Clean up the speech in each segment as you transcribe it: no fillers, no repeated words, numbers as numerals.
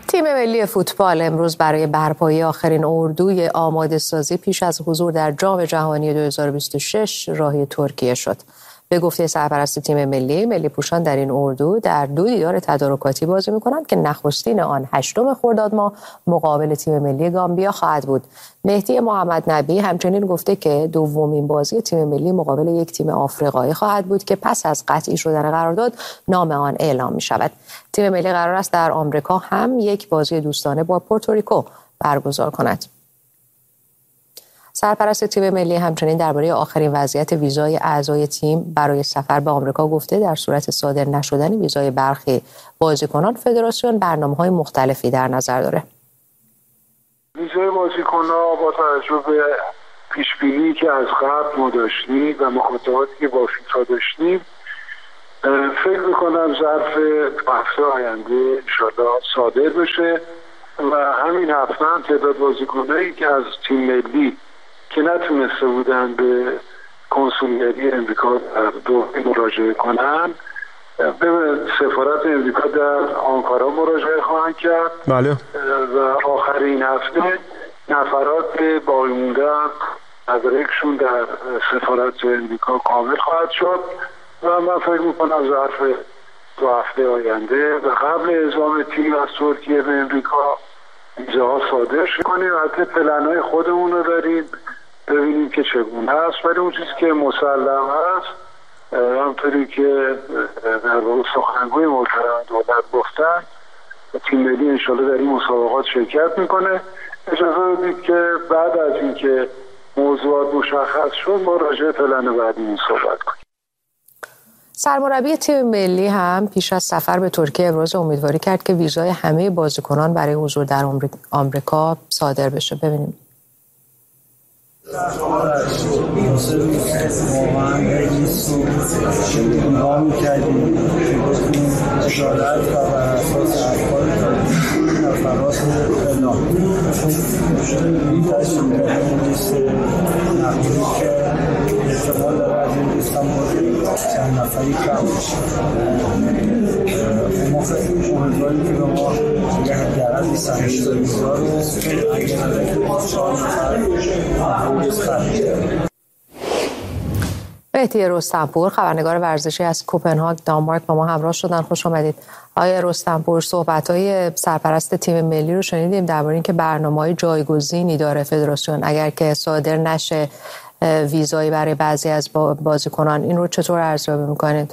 تیم ملی فوتبال امروز برای برپایی آخرین اردوی آماده سازی پیش از حضور در جام جهانی 2026 راهی ترکیه شد. به گفته سرپرست تیم ملی پوشان در این اردو در 2 دیدار تدارکاتی بازی می‌کنند که نخستین آن 8 خرداد ماه مقابل تیم ملی گامبیا خواهد بود. مهدی محمد نبی همچنین گفته که دومین بازی تیم ملی مقابل یک تیم آفریقایی خواهد بود که پس از قطعی شدن قرارداد نام آن اعلام می‌شود. تیم ملی قرار است در آمریکا هم یک بازی دوستانه با پورتوریکو برگزار کند. سرپرست تیم ملی همچنین درباره آخرین وضعیت ویزای اعضای تیم برای سفر به آمریکا گفته در صورت صادر نشدن ویزای برخی بازیکنان فدراسیون برنامه‌های مختلفی در نظر داره. ویزای بازیکن‌ها با توجه به پیش‌بینی که از قبل ما داشتیم و مخاطباتی که با فیفا داشتیم فکر می‌کنم ظرف هفته آینده انشالله صادر بشه و همین هفته هم تعداد بازیکنایی که از تیم ملی که نتونسته بودن به کنسولگری امریکا در دوحه مراجعه کنن به سفارت امریکا در آنکارا مراجعه خواهند کرد. بله. و آخر این هفته نفرات باقی مونده مدارکشون در سفارت امریکا کامل خواهد شد و من فکر میکنم ظرف 2 هفته آینده و قبل اعزام تیم از ترکیه به امریکا ویزاها صادر کنیم. حتی پلن‌های خودمون رو داریم ببینیم که چگونه هست، ولی اون چیزی که مسلم هست همطوری که در واقع سخنگوی محترم دولت گفتن تیم ملی انشالله در این مسابقات شرکت میکنه. اجازه بدید که بعد از اینکه موضوعات مشخص شد ما راجع به پلن بعدی صحبت کنیم. سرمربی تیم ملی هم پیش از سفر به ترکیه ابراز امیدواری کرد که ویزای همه بازیکنان برای حضور در آمریکا صادر بشه. ببینیم. واقعا نگاه می‌کردیم که گفتیم اشارت و بر اساس افکار نفرات اعلام این لیست نقدی که احتمال داره از این لیست هم چند نفری کم ما خیلی امیدواریم که به ما یه حداقل 28,000 رو اگر نداره 4 نفر مهدی رستمپور خبرنگار ورزشی از کوپنهاگ دانمارک با ما همراه شدن. خوش آمدید. آقای رستمپور، صحبت‌های سرپرست تیم ملی رو شنیدیم درباره اینکه برنامه‌های جایگزینی داره فدراسیون اگر که صادر نشه ویزایی برای بعضی از بازیکنان. این رو چطور ارزیابی می‌کنید؟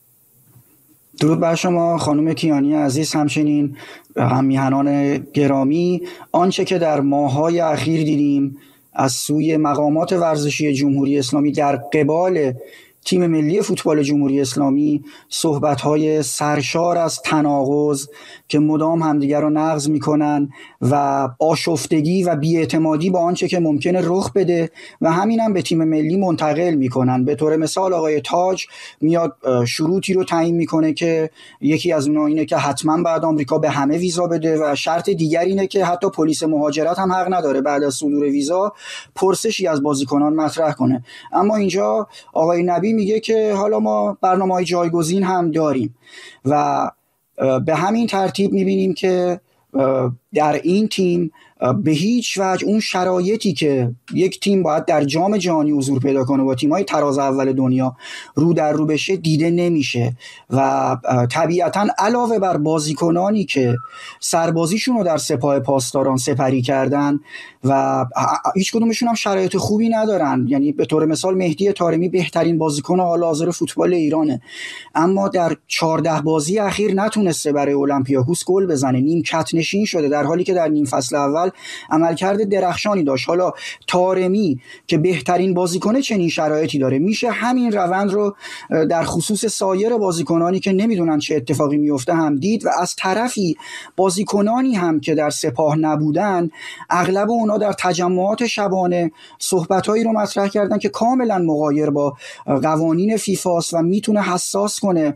درود بر شما خانم کیانی عزیز، همچنین هم‌میهنان گرامی. آنچه که در ماه‌های اخیر دیدیم از سوی مقامات ورزشی جمهوری اسلامی در قبال تیم ملی فوتبال جمهوری اسلامی صحبت‌های سرشار از تناقض که مدام همدیگر رو نقض می‌کنن و آشفتگی و بی‌اعتمادی با آنچه که ممکنه رخ بده و همین هم به تیم ملی منتقل می‌کنن. به طور مثال آقای تاج میاد شروطی رو تعیین می‌کنه که یکی از اونها اینه که حتما بعد آمریکا به همه ویزا بده و شرط دیگر اینه که حتی پلیس مهاجرت هم حق نداره بعد از صدور ویزا پرسشی از بازیکنان مطرح کنه. اما اینجا آقای نبی میگه که حالا ما برنامه‌های جایگزین هم داریم و به همین ترتیب میبینیم که در این تیم به هیچ وجه اون شرایطی که یک تیم باید در جام جهانی حضور پیدا کنه با تیم‌های تراز اول دنیا رو در رو بشه دیده نمیشه و طبیعتاً علاوه بر بازیکنانی که سربازیشون رو در سپاه پاسداران سپری کردن و هیچ کدومشون هم شرایط خوبی ندارن، یعنی به طور مثال مهدی طارمی بهترین بازیکن حال حاضر فوتبال ایرانه اما در 14 بازی اخیر نتونسته برای اولمپیاکوس گل بزنه، نیمکت نشین شده در حالی که در نیم فصل اول عملکرد درخشانی داشت. حالا طارمی که بهترین بازیکن چنین شرایطی داره، میشه همین روند رو در خصوص سایر بازیکنانی که نمیدونن چه اتفاقی میفته هم دید و از طرفی بازیکنانی هم که در سپاه نبودن اغلب اونا در تجمعات شبانه صحبتایی رو مطرح کردن که کاملا مغایر با قوانین فیفاست و میتونه حساس کنه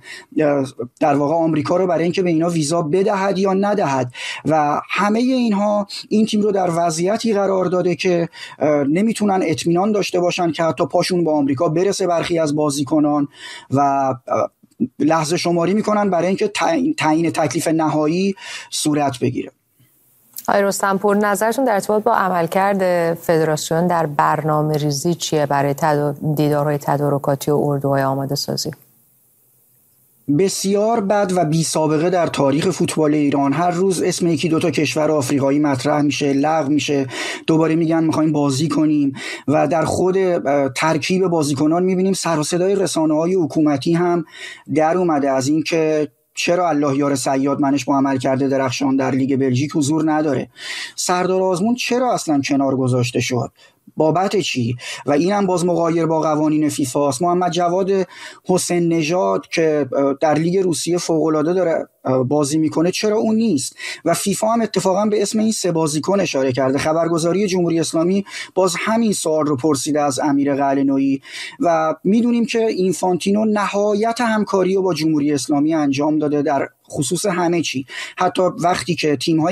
در واقع آمریکا رو برای اینکه به اینا ویزا بدهد یا ندهد و همه اینها این تیم رو در وضعیتی قرار داده که نمیتونن اطمینان داشته باشن که حتی پاشون با آمریکا برسه برخی از بازیکنان و لحظه شماری میکنن برای اینکه تعیین تکلیف نهایی صورت بگیره. آقای رستمپور، نظرتون در ارتباط با عملکرد فدراسیون در برنامه‌ریزی چیه برای دیدارهای تدارکاتی و اردوهای آماده سازی؟ بسیار بد و بی سابقه در تاریخ فوتبال ایران. هر روز اسم یکی دوتا کشور آفریقایی مطرح میشه، لغو میشه، دوباره میگن میخوایم بازی کنیم و در خود ترکیب بازیکنان میبینیم سر و صدای رسانه‌های حکومتی هم در اومده از اینکه چرا الله یار صیاد منش با عمل کرده درخشان در لیگ بلژیک حضور نداره. سردار آزمون چرا اصلا کنار گذاشته شد؟ بابت چی؟ و اینم باز مغایر با قوانین فیفا است. محمد جواد حسین نژاد که در لیگ روسیه فوق‌العاده داره بازی میکنه، چرا اون نیست؟ و فیفا هم اتفاقا به اسم این 3 بازیکن اشاره کرده. خبرگزاری جمهوری اسلامی باز همین سوال رو پرسیده از امیر قلعه‌نویی و میدونیم که اینفانتینو نهایت همکاری رو با جمهوری اسلامی انجام داده در خصوص همه چی، حتی وقتی که تیم‌های